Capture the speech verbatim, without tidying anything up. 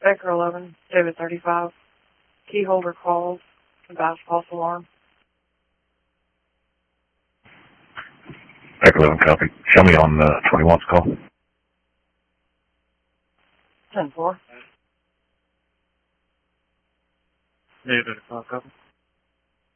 Baker eleven, David thirty-five. Key holder calls. Advise false alarm. Baker eleven, copy. Show me on uh, twenty-one's call. ten four. David, copy.